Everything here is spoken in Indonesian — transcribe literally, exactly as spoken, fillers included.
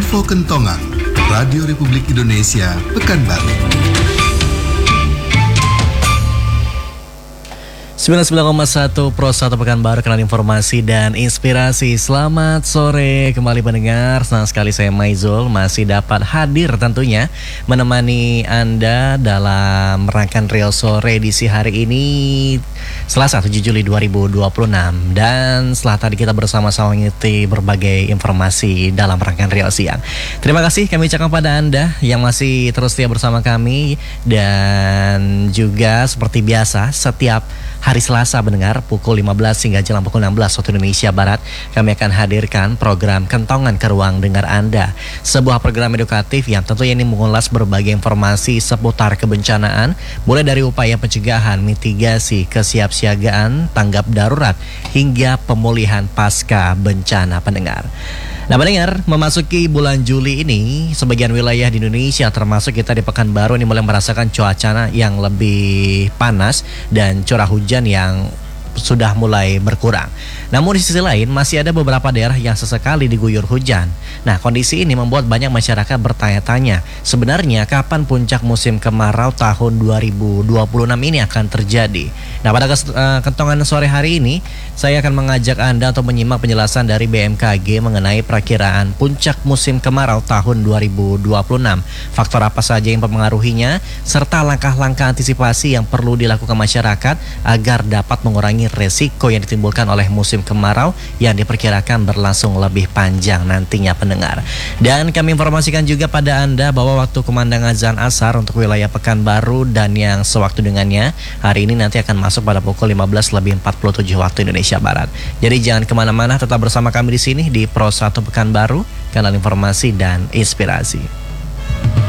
Info Kentongan, Radio Republik Indonesia, Pekanbaru. sembilan puluh sembilan koma satu Pro satu Pekanbaru, kanal informasi dan inspirasi. Selamat sore kembali pendengar. Senang sekali saya Maizul masih dapat hadir tentunya menemani Anda dalam rangkaian Rio Sore edisi hari ini Selasa tujuh Juli dua ribu dua puluh enam. Dan setelah tadi kita bersama-sama mengikuti berbagai informasi dalam rangkaian Rio Siang. Terima kasih kami ucapkan pada Anda yang masih terus setia bersama kami. Dan juga seperti biasa setiap hari Selasa mendengar pukul lima belas hingga jelang pukul enam belas waktu Indonesia Barat, kami akan hadirkan program Kentongan ke Ruang Dengar Anda. Sebuah program edukatif yang tentunya ini mengulas berbagai informasi seputar kebencanaan, mulai dari upaya pencegahan, mitigasi, kesiapsiagaan, tanggap darurat, hingga pemulihan pasca bencana pendengar. Nah pendengar, memasuki bulan Juli ini, sebagian wilayah di Indonesia termasuk kita di Pekanbaru ini mulai merasakan cuaca yang lebih panas dan curah hujan yang sudah mulai berkurang. Namun di sisi lain masih ada beberapa daerah yang sesekali diguyur hujan. Nah kondisi ini membuat banyak masyarakat bertanya-tanya, sebenarnya kapan puncak musim kemarau tahun dua ribu dua puluh enam ini akan terjadi. Nah pada kentongan sore hari ini saya akan mengajak Anda untuk menyimak penjelasan dari B M K G mengenai perakiraan puncak musim kemarau tahun dua ribu dua puluh enam. Faktor apa saja yang mempengaruhinya, serta langkah-langkah antisipasi yang perlu dilakukan masyarakat agar dapat mengurangi resiko yang ditimbulkan oleh musim kemarau yang diperkirakan berlangsung lebih panjang nantinya pendengar. Dan kami informasikan juga pada Anda bahwa waktu kumandang azan asar untuk wilayah Pekanbaru dan yang sewaktu dengannya hari ini nanti akan masuk pada pukul lima belas lebih empat puluh tujuh waktu Indonesia Barat. Jadi jangan kemana-mana, tetap bersama kami di sini di Pro satu Pekanbaru, kanal informasi dan inspirasi.